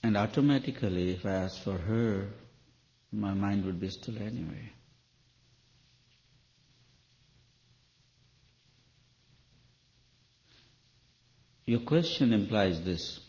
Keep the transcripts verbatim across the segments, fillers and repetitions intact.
And automatically, if I ask for her, my mind would be still anyway. Your question implies this.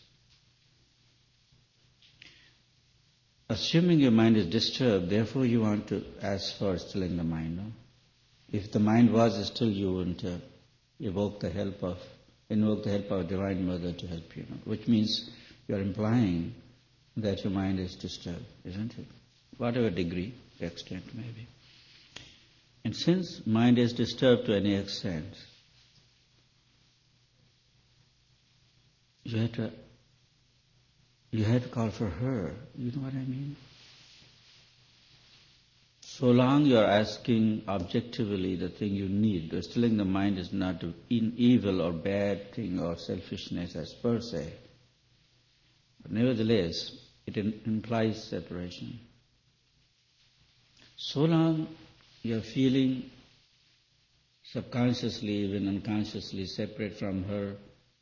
Assuming your mind is disturbed, therefore you want to ask for stilling the mind. No? If the mind was still, you wouldn't uh, evoke the help of, invoke the help of Divine Mother to help you. No? Which means you are implying that your mind is disturbed, isn't it? Whatever degree, extent maybe. And since mind is disturbed to any extent, you have to you have to call for her. You know what I mean? So long you are asking objectively the thing you need, stilling the mind is not an evil or bad thing or selfishness as per se. But nevertheless, it implies separation. So long you are feeling subconsciously, even unconsciously separate from her,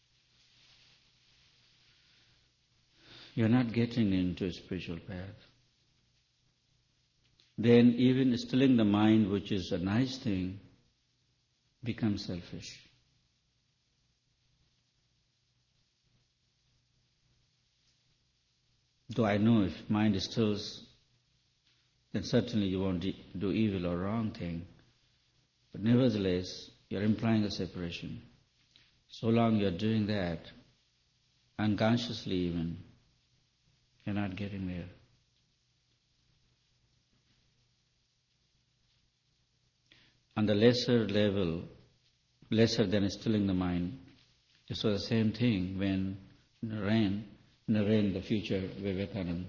you are not getting into a spiritual path. Then even stilling the mind, which is a nice thing, becomes selfish. Though I know if mind stills, then certainly you won't do evil or wrong thing. But nevertheless, you're implying a separation. So long you're doing that, unconsciously even, you're not getting there. On the lesser level, lesser than stilling the mind, this was the same thing when Naren, Naren, the future Vivekananda,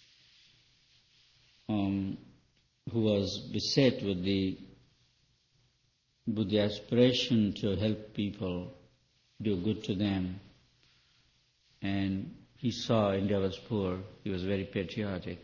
um, who was beset with the with the aspiration to help people, do good to them, and he saw India was poor. He was very patriotic,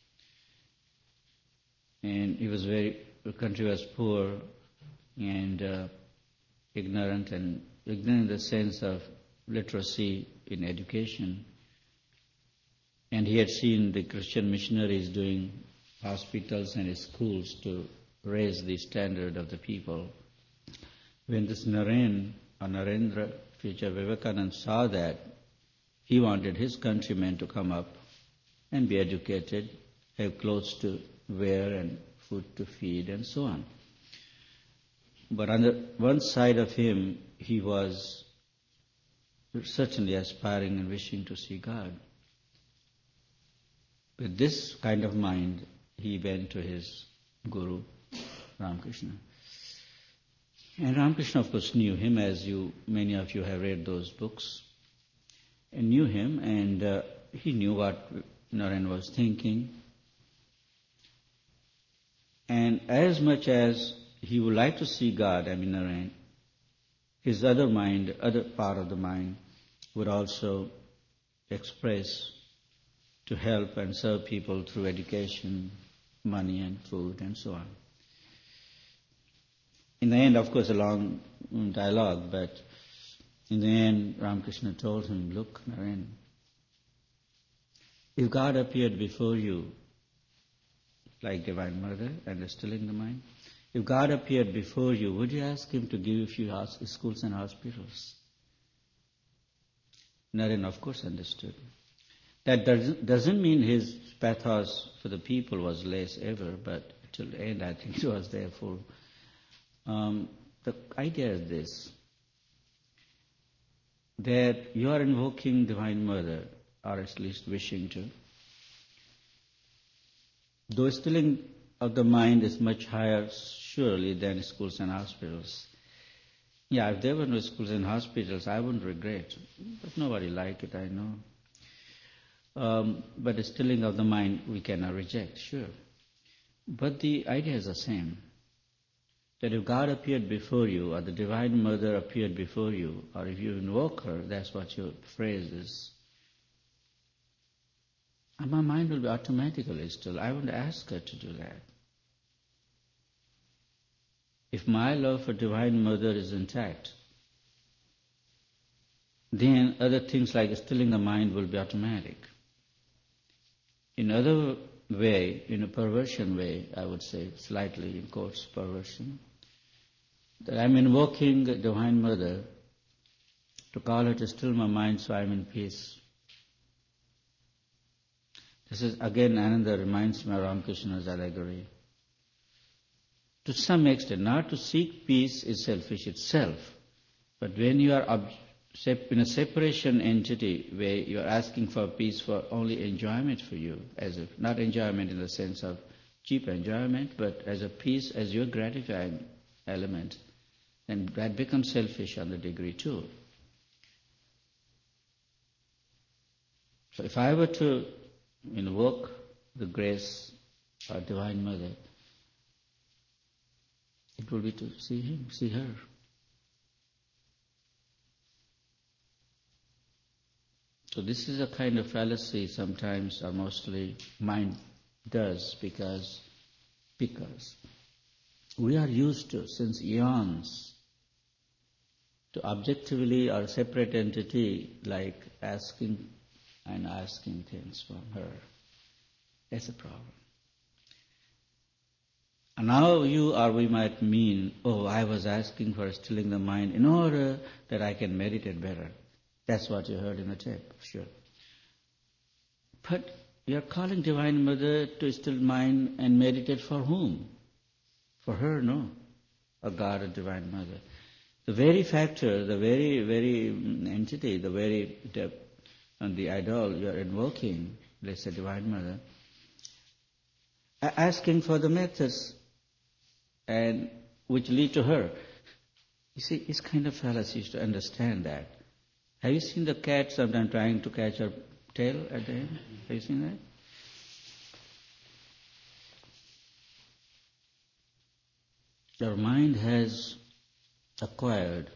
and he was very. The country was poor and uh, ignorant, and ignorant in the sense of literacy in education. And he had seen the Christian missionaries doing hospitals and schools to raise the standard of the people. When this Naren, or Narendra, future Vivekananda, saw that, he wanted his countrymen to come up and be educated, have clothes to wear and food to feed and so on. But on the one side of him, he was certainly aspiring and wishing to see God. With this kind of mind, he went to his Guru, Ramakrishna. And Ramakrishna, of course, knew him, as you, many of you have read those books, and knew him, and uh, he knew what Naren was thinking. And as much as he would like to see God, I mean Naren, his other mind, other part of the mind, would also express to help and serve people through education, money and food and so on. In the end, of course, a long dialogue, but in the end, Ramakrishna told him, look, Naren, if God appeared before you, like Divine Mother, and stilling the mind, if God appeared before you, would you ask Him to give you a few schools and hospitals? Naren, of course, understood. That doesn't, doesn't mean his pathos for the people was less ever, but till the end, I think it was there full. Um, the idea is this, that you are invoking Divine Mother, or at least wishing to. Though stilling of the mind is much higher, surely, than schools and hospitals. Yeah, if there were no schools and hospitals, I wouldn't regret. But nobody liked it, I know. Um, but the stilling of the mind, we cannot reject, sure. But the idea is the same. That if God appeared before you, or the Divine Mother appeared before you, or if you invoke her, that's what your phrase is, and my mind will be automatically still. I won't ask her to do that. If my love for Divine Mother is intact, then other things like stilling the mind will be automatic. In other way, in a perversion way, I would say, slightly in quotes, perversion, that I'm invoking the Divine Mother to call her to still my mind so I'm in peace. This is again another reminds me of Ramakrishna's allegory. To some extent, not to seek peace is selfish itself, but when you are in a separation entity where you are asking for peace for only enjoyment for you, as if not enjoyment in the sense of cheap enjoyment, but as a peace, as your gratifying element, then that becomes selfish on the degree too. So if I were to invoke the grace of Divine Mother, it will be to see him, see her. So this is a kind of fallacy sometimes, or mostly mind does, because because we are used to, since eons, to objectively or separate entity like asking and asking things from her. That's a problem. And now you or we might mean, oh, I was asking for stilling the mind in order that I can meditate better. That's what you heard in the tape, sure. But you're calling Divine Mother to still mind and meditate for whom? For her, no. A God, a Divine Mother. The very factor, the very, very entity, the very, and the idol you're invoking, let's say Divine Mother, asking for the methods and which lead to her. You see, it's kind of fallacy to understand that. Have you seen the cat sometimes trying to catch her tail at the end? Have you seen that? Your mind has acquired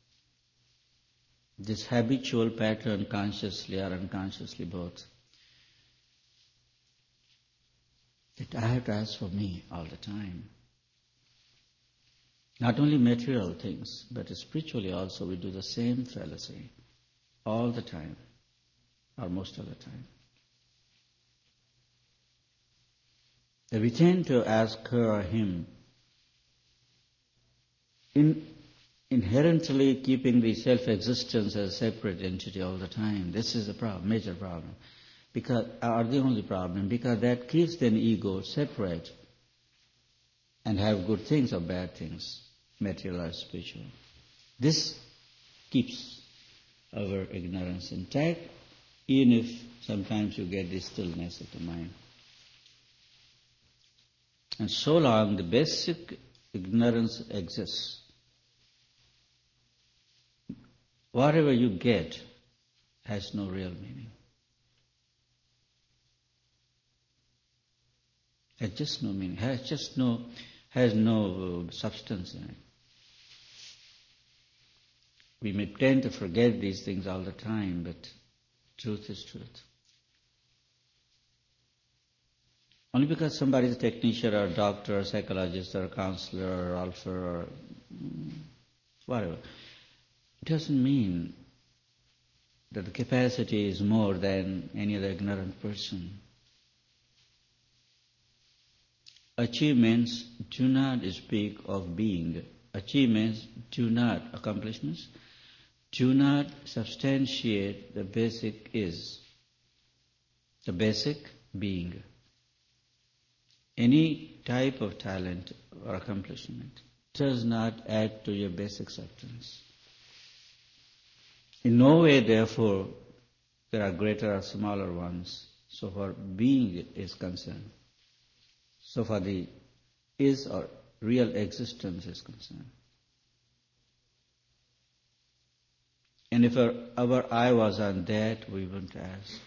this habitual pattern consciously or unconsciously both. That I have to ask for me all the time. Not only material things, but spiritually also we do the same fallacy all the time, or most of the time. That we tend to ask her or him, in inherently keeping the self-existence as a separate entity all the time. This is the problem, major problem. Because, or the only problem, because that keeps the ego separate and have good things or bad things, material or spiritual. This keeps our ignorance intact, even if sometimes you get this stillness of the mind. And so long the basic ignorance exists, whatever you get has no real meaning. Has just no meaning, has just no, has no substance in it. We may tend to forget these things all the time, but truth is truth. Only because somebody is a technician or a doctor or a psychologist or a counselor or author or whatever, it doesn't mean that the capacity is more than any other ignorant person. Achievements do not speak of being. Achievements do not, accomplishments, do not substantiate the basic is, the basic being. Any type of talent or accomplishment does not add to your basic substance. In no way, therefore, there are greater or smaller ones, so far being is concerned. So far the is or real existence is concerned. And if our, our eye was on that, we wouldn't ask.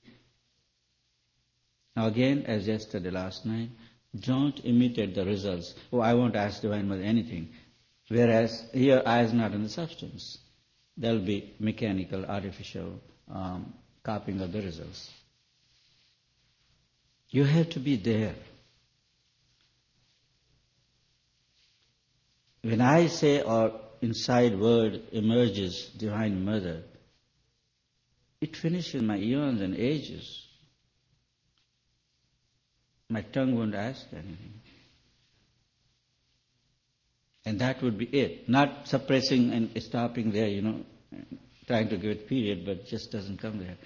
Now again, as yesterday, last night, don't imitate the results. Oh, I won't ask Divine Mother anything. Whereas here, eye is not in the substance. There will be mechanical, artificial um, copying of the results. You have to be there. When I say or inside word emerges Divine Mother, it finishes my eons and ages. My tongue won't ask anything. And that would be it. Not suppressing and stopping there, you know, trying to give it period, but it just doesn't come there.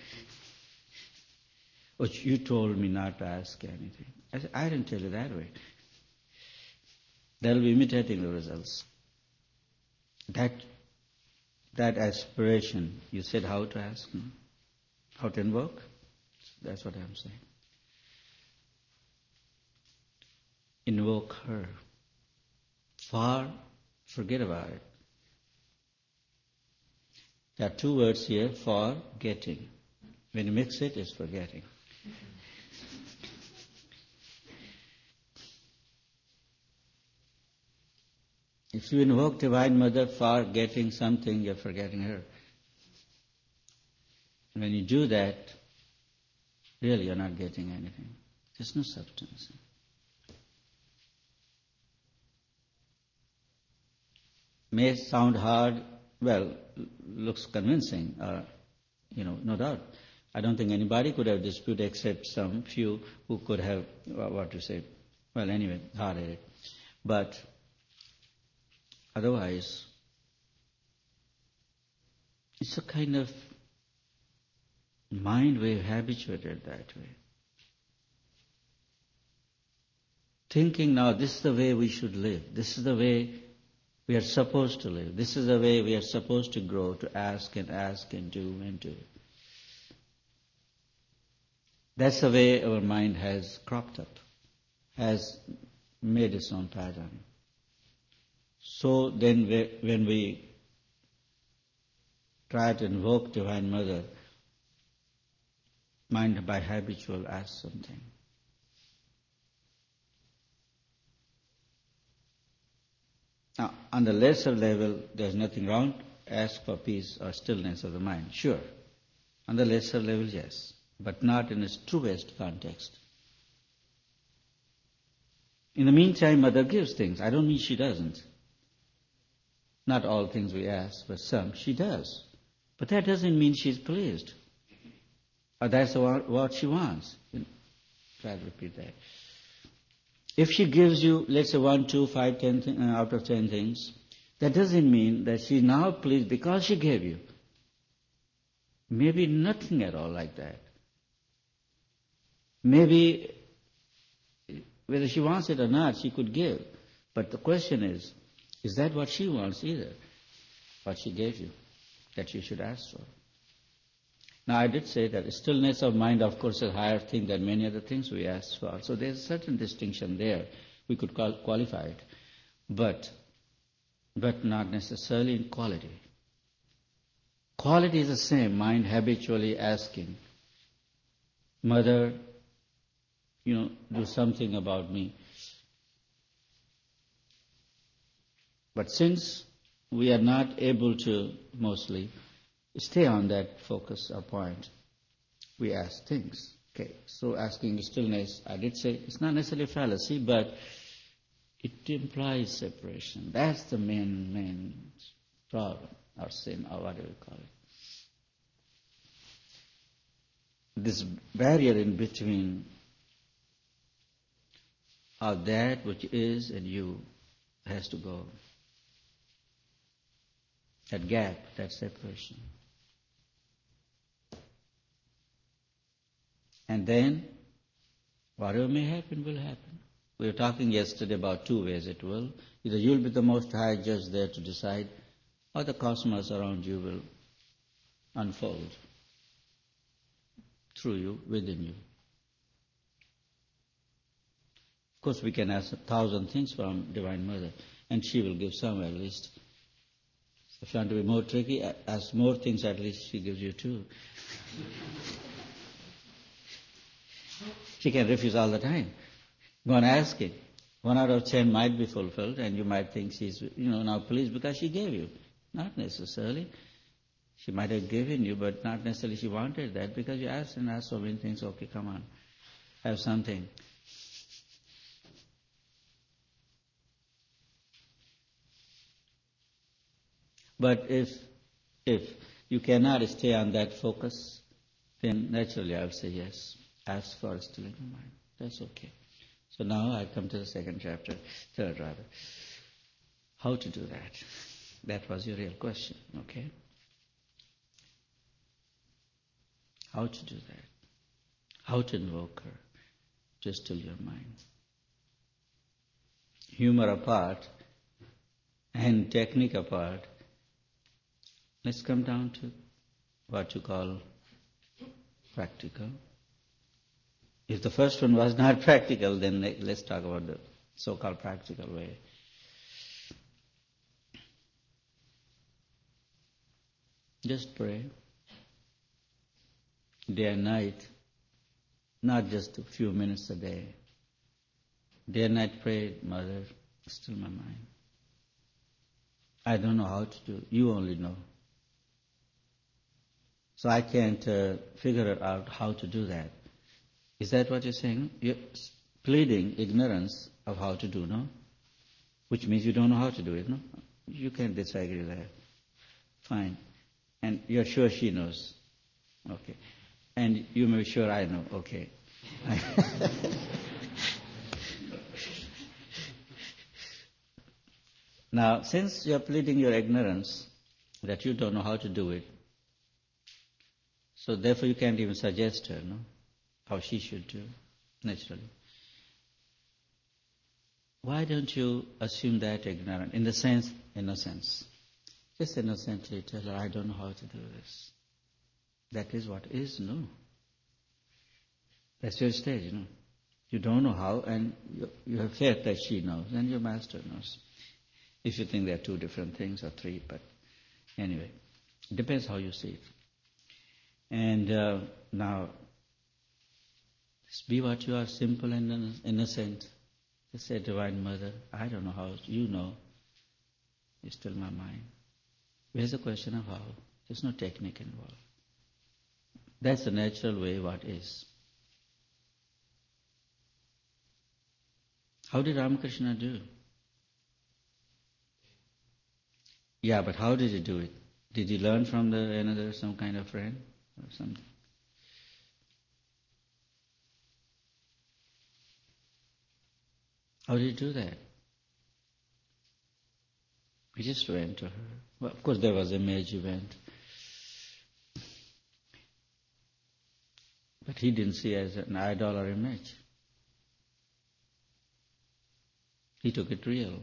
Oh, you told me not to ask anything. I said, I didn't tell you that way. They'll be imitating the results. That that aspiration, you said how to ask, no? How to invoke? That's what I'm saying. Invoke her. For, forget about it. There are two words here, for, getting. When you mix it, it's forgetting. If you invoke Divine Mother for getting something, you're forgetting her. And when you do that, really you're not getting anything. There's no substance. May sound hard, well, looks convincing, uh, you know, no doubt. I don't think anybody could have disputed except some few who could have, what to say, well, anyway, hard at it. But otherwise, it's a kind of mind we're habituated that way. Thinking now, this is the way we should live. This is the way we are supposed to live. This is the way we are supposed to grow, to ask and ask and do and do. That's the way our mind has cropped up, has made its own pattern. So then we, when we try to invoke Divine Mother, mind by habitual asks something. Now, on the lesser level, there's nothing wrong. Ask for peace or stillness of the mind. Sure. On the lesser level, yes. But not in its truest context. In the meantime, Mother gives things. I don't mean she doesn't. Not all things we ask, but some she does. But that doesn't mean she's pleased. Or that's what she wants. Try to repeat that. If she gives you, let's say, one, two, five, ten th- uh, out of ten things, that doesn't mean that she's now pleased because she gave you. Maybe nothing at all like that. Maybe, whether she wants it or not, she could give. But the question is, is that what she wants either? What she gave you, that you should ask for. Now, I did say that stillness of mind, of course, is a higher thing than many other things we ask for. So there's a certain distinction there. We could call, qualify it. But, but not necessarily in quality. Quality is the same, mind habitually asking, Mother, you know, do something about me. But since we are not able to, mostly, stay on that focus or point, we ask things. Okay, so asking stillness, I did say, it's not necessarily a fallacy, but it implies separation. That's the main, main problem, or sin, or whatever you call it. This barrier in between of that which is and you has to go. That gap, that separation. And then, whatever may happen, will happen. We were talking yesterday about two ways it will. Either you'll be the Most High Judge there to decide, or the cosmos around you will unfold through you, within you. Of course, we can ask a thousand things from Divine Mother, and she will give some at least. If you want to be more tricky, ask more things, at least she gives you two. She can refuse all the time. Go on asking. One out of ten might be fulfilled, and you might think she's, you know, now pleased because she gave you. Not necessarily. She might have given you, but not necessarily she wanted that, because you asked and asked so many things. Okay, come on, have something. But if if you cannot stay on that focus, then naturally I'll say yes. Ask for a stilling of mind. That's okay. So now I come to the second chapter, third rather. How to do that? That was your real question, okay? How to do that? How to invoke her to still your mind? Humor apart and technique apart, let's come down to what you call practical. If the first one was not practical, then let's talk about the so-called practical way. Just pray. Day and night, not just a few minutes a day. Day and night pray, Mother, still my mind. I don't know how to do it. You only know. So I can't uh, figure out how to do that. Is that what you're saying? You're pleading ignorance of how to do, no? Which means you don't know how to do it, no? You can't disagree there. Fine. And you're sure she knows. Okay. And you may be sure I know. Okay. Now, since you're pleading your ignorance, that you don't know how to do it, so therefore you can't even suggest her, no? How she should do, naturally. Why don't you assume that ignorant? In the sense, innocence. Just innocently tell her, I don't know how to do this. That is what is, no? That's your stage, you know. You don't know how, and you, you have faith that she knows, and your master knows. If you think there are two different things, or three, but anyway, it depends how you see it. And uh, now, just be what you are, simple and innocent. Just say, Divine Mother, I don't know how, you know. You still my mind. Where's the question of how? There's no technique involved. That's the natural way what is. How did Ramakrishna do? Yeah, but how did he do it? Did he learn from the another, some kind of friend or something? How did he do that? He just went to her. Well, of course there was an image event. But he didn't see it as an idol or image. He took it real.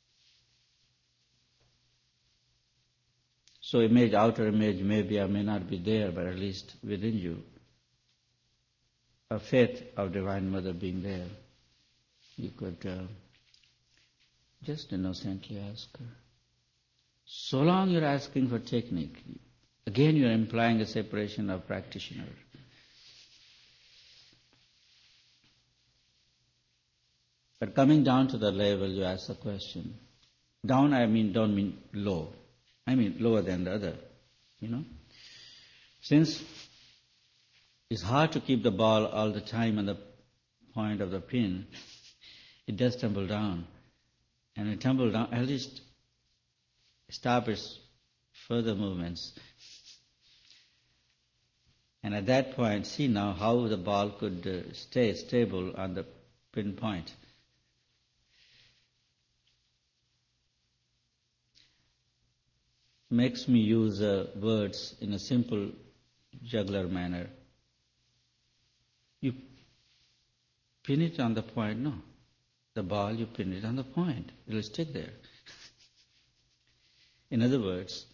So image, outer image may be or may not be there, but at least within you, a faith of Divine Mother being there, you could uh, just innocently ask her. So long you're asking for technique, again you're implying a separation of practitioner. But coming down to the level, you ask the question. Down, I mean, don't mean low. I mean lower than the other, you know. Since it's hard to keep the ball all the time on the point of the pin, it does tumble down. And it tumble down, at least stop its further movements. And at that point, see now how the ball could uh, stay stable on the pinpoint. Makes me use uh, words in a simple juggler manner. You pin it on the point, no. The ball, you pin it on the point. It will stick there. In other words,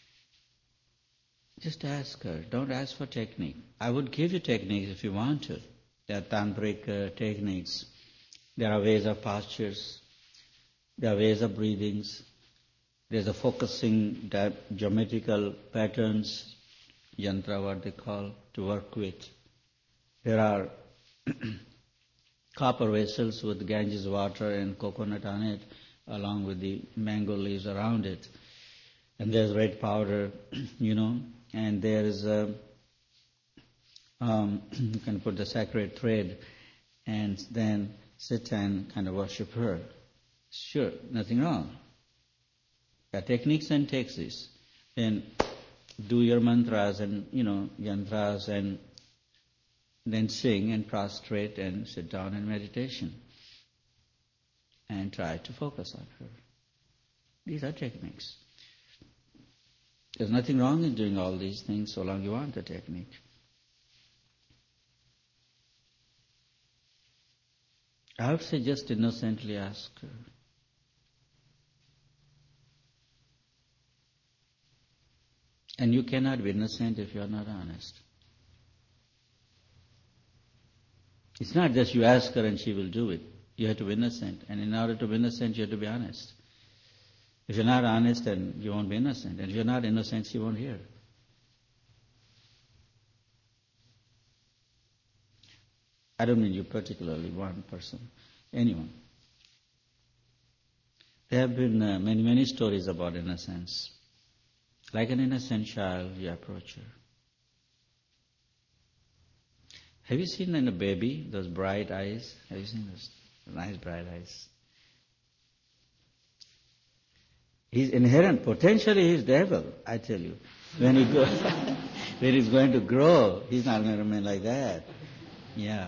just ask her. Don't ask for technique. I would give you techniques if you want to. There are tantric uh, techniques. There are ways of postures. There are ways of breathings. There's a focusing geometrical patterns, yantra, what they call, to work with. There are copper vessels with Ganges water and coconut on it, along with the mango leaves around it. And there's red powder, you know, and there is a, um, you can put the sacred thread and then sit and kind of worship her. Sure, nothing wrong. There are techniques and texts. Then do your mantras and, you know, yantras and then sing and prostrate and sit down in meditation. and try to focus on her. These are techniques. There's nothing wrong in doing all these things so long you want the technique. I would say just innocently ask her. And you cannot be innocent if you are not honest. It's not just you ask her and she will do it. You have to be innocent. And in order to be innocent, you have to be honest. If you're not honest, then you won't be innocent. And if you're not innocent, she won't hear. I don't mean you particularly, one person, anyone. There have been uh, many, many stories about innocence. Like an innocent child, you approach her. Have you seen in a baby those bright eyes? Have you seen those nice bright eyes? He's inherent, potentially he's devil, I tell you. When he goes, when he's going to grow, he's not going to remain like that. Yeah.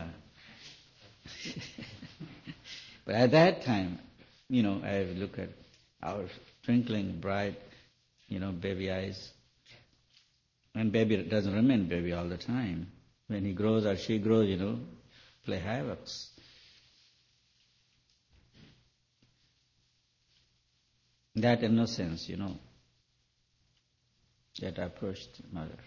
But at that time, you know, I look at our twinkling, bright, you know, baby eyes. And baby doesn't remain baby all the time. When he grows or she grows, you know, play havocs. That innocence, you know, that approached mother.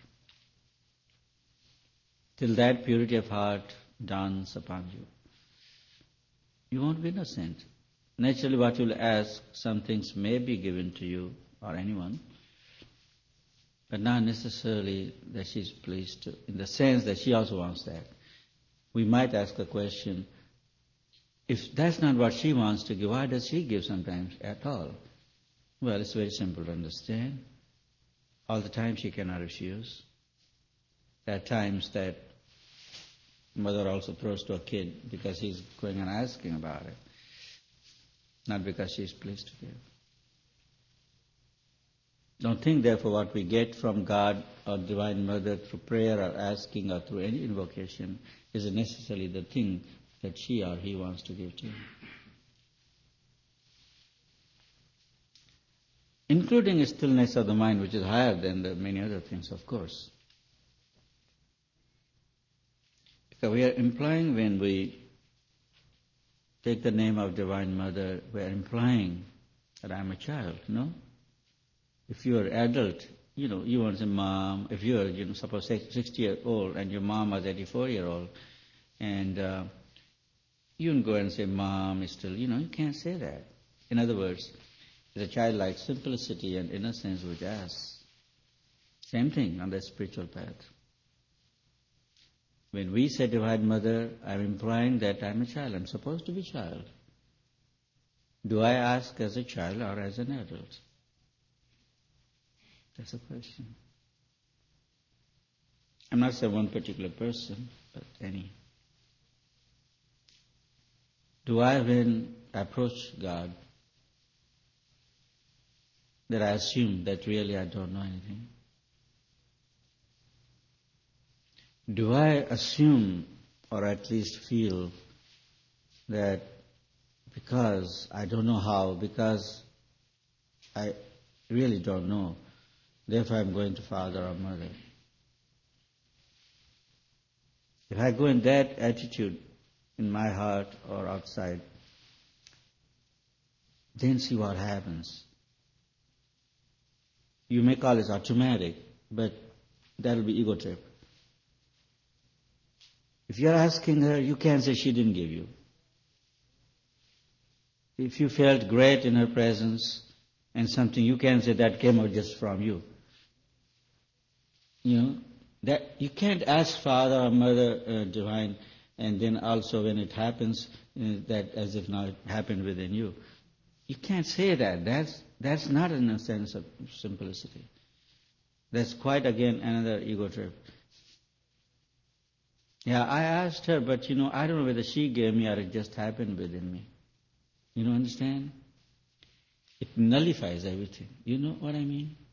Till that purity of heart dawns upon you, you won't be innocent. Naturally, what you'll ask, some things may be given to you or anyone, but not necessarily that she's pleased to, in the sense that she also wants that. We might ask a question, if that's not what she wants to give, why does she give sometimes at all? Well, it's very simple to understand. All the time she cannot refuse. There are times that mother also throws to a kid because he's going and asking about it, not because she's pleased to give. Don't think, therefore, what we get from God or Divine Mother through prayer or asking or through any invocation is necessarily the thing that she or he wants to give to you. Including a stillness of the mind, which is higher than the many other things, of course. Because we are implying, when we take the name of Divine Mother, we are implying that I am a child, no? If you are adult, you know, you want to say mom. If you are, you know, suppose sixty years old and your mom was eighty-four year old, and uh, you can go and say mom is still, you know, you can't say that. In other words, there's a childlike simplicity and innocence which asks. Same thing on the spiritual path. When we say Divine Mother, I'm implying that I'm a child. I'm supposed to be a child. Do I ask as a child or as an adult? That's a question. I'm not saying one particular person, but any. Do I, when I approach God, that I assume that really I don't know anything? Do I assume, or at least feel, that because I don't know how, because I really don't know, therefore I'm going to father or mother? If I go in that attitude in my heart or outside, then see what happens. You may call it automatic, but that will be ego trip. If you're asking her, you can't say she didn't give you. If you felt great in her presence and something, you can't say that came out just from you. You know, that you can't ask Father or Mother uh, Divine, and then also when it happens, uh, that as if now it happened within you. You can't say that. That's that's not in a sense of simplicity. That's quite again another ego trip. Yeah, I asked her, but you know, I don't know whether she gave me or it just happened within me. You know, understand? It nullifies everything. You know what I mean?